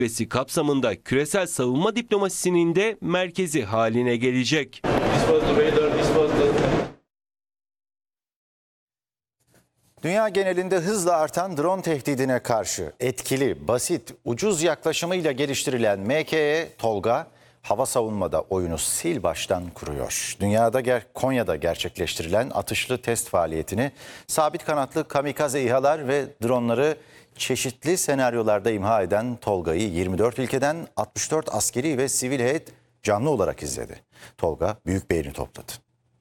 Zirvesi kapsamında küresel savunma diplomasisinin de merkezi haline gelecek. Dünya genelinde hızla artan drone tehdidine karşı etkili, basit, ucuz yaklaşımıyla geliştirilen MKE Tolga, hava savunmada oyunu sil baştan kuruyor. Konya'da gerçekleştirilen atışlı test faaliyetini sabit kanatlı kamikaze İHA'lar ve dronları çeşitli senaryolarda imha eden Tolga'yı 24 ülkeden 64 askeri ve sivil heyet canlı olarak izledi. Tolga büyük beğeni topladı.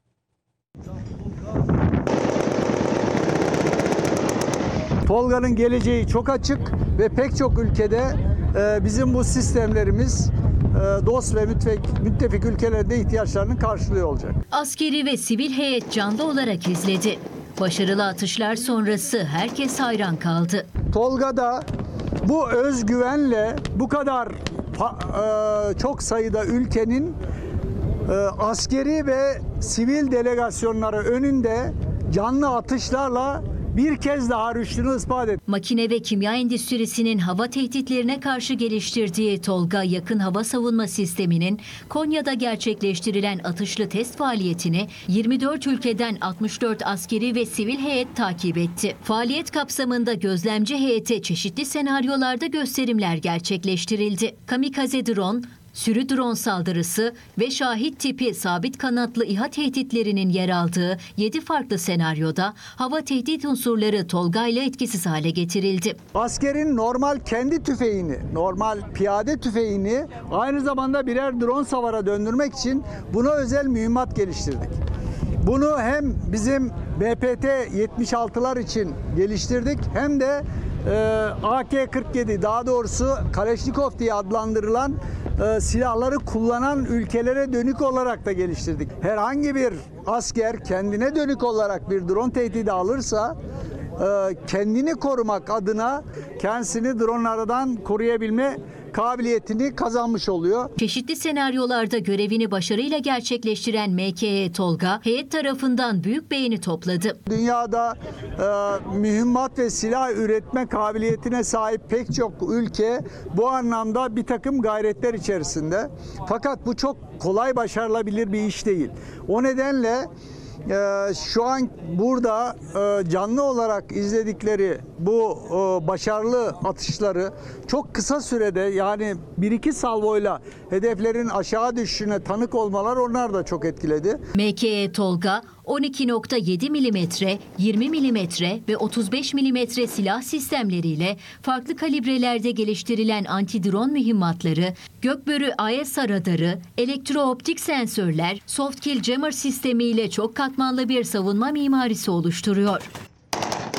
Tolga'nın geleceği çok açık ve pek çok ülkede bizim bu sistemlerimiz dost ve müttefik ülkelerde ihtiyaçlarını karşılıyor olacak. Askeri ve sivil heyet canlı olarak izledi. Başarılı atışlar sonrası herkes hayran kaldı. Tolga'da bu özgüvenle bu kadar çok sayıda ülkenin askeri ve sivil delegasyonları önünde canlı atışlarla bir kez daha rüştünü ispat etti. Makine ve kimya endüstrisinin hava tehditlerine karşı geliştirdiği Tolga yakın hava savunma sisteminin Konya'da gerçekleştirilen atışlı test faaliyetini 24 ülkeden 64 askeri ve sivil heyet takip etti. Faaliyet kapsamında gözlemci heyete çeşitli senaryolarda gösterimler gerçekleştirildi. Kamikaze drone, sürü drone saldırısı ve şahit tipi sabit kanatlı İHA tehditlerinin yer aldığı 7 farklı senaryoda hava tehdit unsurları Tolga ile etkisiz hale getirildi. Askerin normal kendi tüfeğini, normal piyade tüfeğini aynı zamanda birer drone savara döndürmek için buna özel mühimmat geliştirdik. Bunu hem bizim BPT-76'lar için geliştirdik hem de AK-47 daha doğrusu Kaleşnikov diye adlandırılan silahları kullanan ülkelere dönük olarak da geliştirdik. Herhangi bir asker kendine dönük olarak bir drone tehdidi alırsa kendini korumak adına kendisini dronlardan koruyabilme kabiliyetini kazanmış oluyor. Çeşitli senaryolarda görevini başarıyla gerçekleştiren MKE Tolga, heyet tarafından büyük beğeni topladı. Dünyada mühimmat ve silah üretme kabiliyetine sahip pek çok ülke bu anlamda bir takım gayretler içerisinde. Fakat bu çok kolay başarılabilir bir iş değil. O nedenle şu an burada canlı olarak izledikleri bu başarılı atışları çok kısa sürede yani 1-2 salvoyla hedeflerin aşağı düşüşüne tanık olmalar onlar da çok etkiledi. MKE Tolga 12.7 mm, 20 mm ve 35 mm silah sistemleriyle farklı kalibrelerde geliştirilen anti-drone mühimmatları, gökbörü AESA radarı, elektro-optik sensörler, soft kill jammer sistemiyle çok katmanlı bir savunma mimarisi oluşturuyor.